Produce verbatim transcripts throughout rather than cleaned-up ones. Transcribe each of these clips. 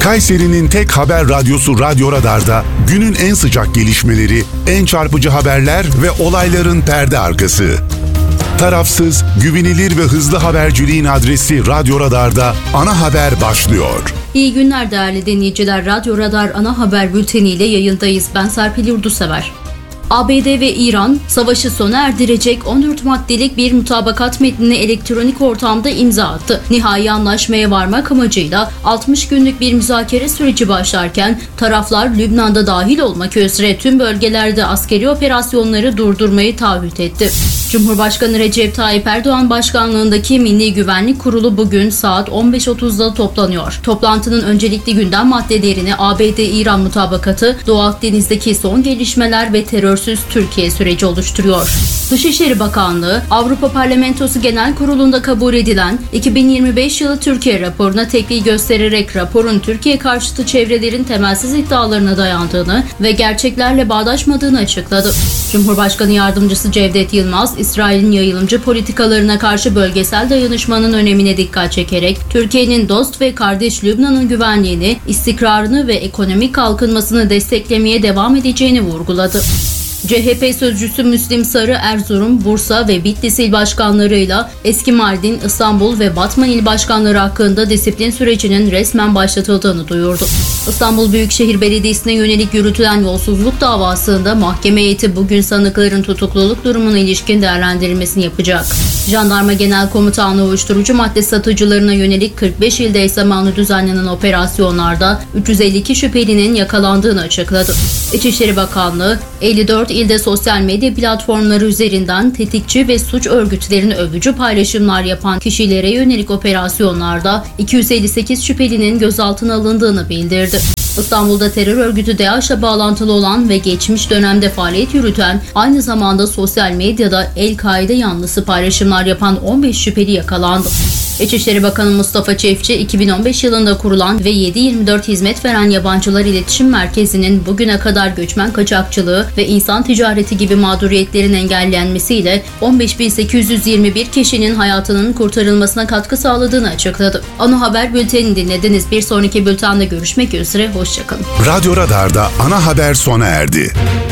Kayseri'nin tek haber radyosu Radyo Radar'da günün en sıcak gelişmeleri, en çarpıcı haberler ve olayların perde arkası. Tarafsız, güvenilir ve hızlı haberciliğin adresi Radyo Radar'da ana haber başlıyor. İyi günler değerli dinleyiciler. Radyo Radar ana haber bülteniyle yayındayız. Ben Serpil Yurdusever. A B D ve İran savaşı sona erdirecek on dört maddelik bir mutabakat metnine elektronik ortamda imza attı. Nihai anlaşmaya varmak amacıyla altmış günlük bir müzakere süreci başlarken taraflar Lübnan'da dahil olmak üzere tüm bölgelerde askeri operasyonları durdurmayı taahhüt etti. Cumhurbaşkanı Recep Tayyip Erdoğan başkanlığındaki Milli Güvenlik Kurulu bugün saat on beş otuzda toplanıyor. Toplantının öncelikli gündem maddelerini A B D-İran mutabakatı, Doğu Akdeniz'deki son gelişmeler ve terörsüz Türkiye süreci oluşturuyor. Dışişleri Bakanlığı, Avrupa Parlamentosu Genel Kurulu'nda kabul edilen iki bin yirmi beş yılı Türkiye raporuna tepki göstererek raporun Türkiye karşıtı çevrelerin temelsiz iddialarına dayandığını ve gerçeklerle bağdaşmadığını açıkladı. Cumhurbaşkanı Yardımcısı Cevdet Yılmaz, İsrail'in yayılımcı politikalarına karşı bölgesel dayanışmanın önemine dikkat çekerek Türkiye'nin dost ve kardeş Lübnan'ın güvenliğini, istikrarını ve ekonomik kalkınmasını desteklemeye devam edeceğini vurguladı. C H P sözcüsü Müslim Sarı, Erzurum, Bursa ve Bitlis il başkanlarıyla eski Mardin, İstanbul ve Batman il başkanları hakkında disiplin sürecinin resmen başlatıldığını duyurdu. İstanbul Büyükşehir Belediyesi'ne yönelik yürütülen yolsuzluk davasında mahkeme heyeti bugün sanıkların tutukluluk durumuna ilişkin değerlendirilmesini yapacak. Jandarma Genel Komutanlığı uyuşturucu madde satıcılarına yönelik kırk beş ilde eş zamanlı düzenlenen operasyonlarda üç yüz elli iki şüphelinin yakalandığını açıkladı. İçişleri Bakanlığı, elli dört ilde sosyal medya platformları üzerinden tetikçi ve suç örgütlerini övücü paylaşımlar yapan kişilere yönelik operasyonlarda iki yüz elli sekiz şüphelinin gözaltına alındığını bildirdi. İstanbul'da terör örgütü DAEŞ'le bağlantılı olan ve geçmiş dönemde faaliyet yürüten, aynı zamanda sosyal medyada El-Kaide yanlısı paylaşımlar yapan on beş şüpheli yakalandı. İçişleri Bakanı Mustafa Çiftçi, iki bin on beş yılında kurulan ve yedi yirmi dört hizmet veren Yabancılar İletişim Merkezi'nin bugüne kadar göçmen kaçakçılığı ve insan ticareti gibi mağduriyetlerin engellenmesiyle on beş bin sekiz yüz yirmi bir kişinin hayatının kurtarılmasına katkı sağladığını açıkladı. Ana haber bültenini dinlediniz. Bir sonraki bültende görüşmek üzere. Hoşçakalın. Radyo Radar'da ana haber sona erdi.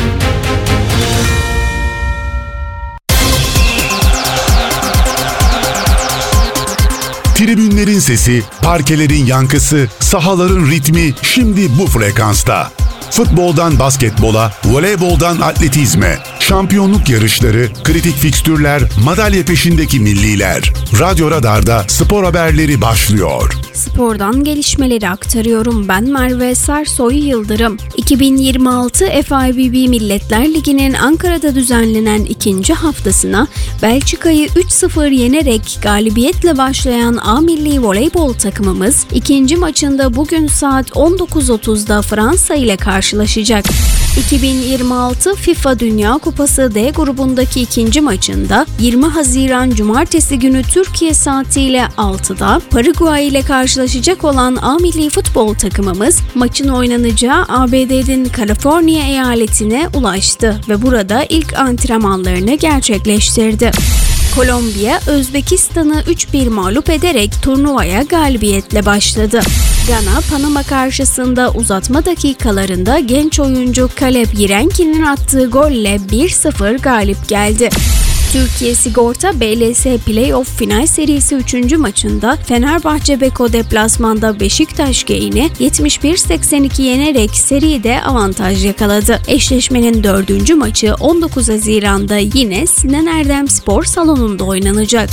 Tribünlerin sesi, parkelerin yankısı, sahaların ritmi şimdi bu frekansta. Futboldan basketbola, voleyboldan atletizme, şampiyonluk yarışları, kritik fikstürler, madalya peşindeki milliler. Radyo Radar'da spor haberleri başlıyor. Spordan gelişmeleri aktarıyorum. Ben Merve Sersoy Yıldırım. iki bin yirmi altı F I V B Milletler Ligi'nin Ankara'da düzenlenen ikinci haftasına Belçika'yı üç sıfır yenerek galibiyetle başlayan A Milli Voleybol takımımız ikinci maçında bugün saat on dokuz otuzda Fransa ile karşılaşacak. iki bin yirmi altı FIFA Dünya Kupası D grubundaki ikinci maçında yirmi Haziran Cumartesi günü Türkiye saatiyle altıda Paraguay ile karşılaşacak olan A Milli Futbol takımımız maçın oynanacağı A B D'nin Kaliforniya eyaletine ulaştı ve burada ilk antrenmanlarını gerçekleştirdi. Kolombiya, Özbekistan'ı üç bir mağlup ederek turnuvaya galibiyetle başladı. Gana, Panama karşısında uzatma dakikalarında genç oyuncu Caleb Yirenki'nin attığı golle bir sıfır galip geldi. Türkiye Sigorta B L S Playoff Final Serisi üçüncü maçında Fenerbahçe Beko deplasmanda Beşiktaş Geyin'i yetmiş bir seksen iki yenerek seride avantaj yakaladı. Eşleşmenin dördüncü maçı on dokuz Haziran'da yine Sinan Erdem Spor Salonu'nda oynanacak.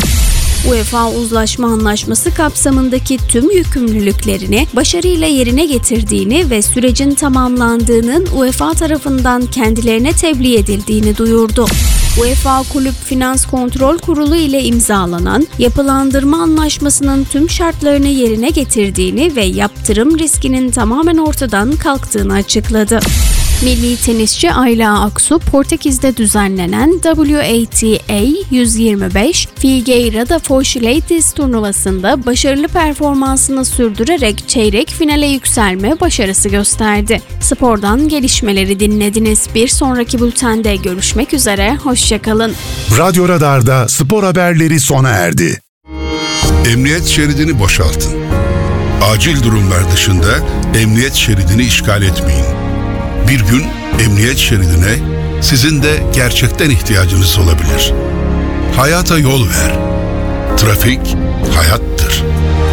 UEFA Uzlaşma Anlaşması kapsamındaki tüm yükümlülüklerini başarıyla yerine getirdiğini ve sürecin tamamlandığının UEFA tarafından kendilerine tebliğ edildiğini duyurdu. UEFA Kulüp Finans Kontrol Kurulu ile imzalanan yapılandırma anlaşmasının tüm şartlarını yerine getirdiğini ve yaptırım riskinin tamamen ortadan kalktığını açıkladı. Milli tenisçi Ayla Aksu, Portekiz'de düzenlenen W A T A yüz yirmi beş Figueira da Foz Ladies turnuvasında başarılı performansını sürdürerek çeyrek finale yükselme başarısı gösterdi. Spordan gelişmeleri dinlediniz. Bir sonraki bültende görüşmek üzere, hoşçakalın. Radyo Radar'da spor haberleri sona erdi. Emniyet şeridini boşaltın. Acil durumlar dışında emniyet şeridini işgal etmeyin. Bir gün emniyet şeridine sizin de gerçekten ihtiyacınız olabilir. Hayata yol ver. Trafik hayattır.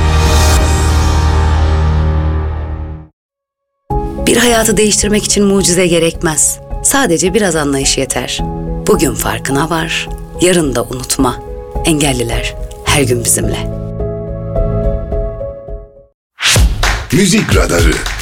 Bir hayatı değiştirmek için mucize gerekmez. Sadece biraz anlayış yeter. Bugün farkına var, yarın da unutma. Engelliler her gün bizimle. Müzik Radarı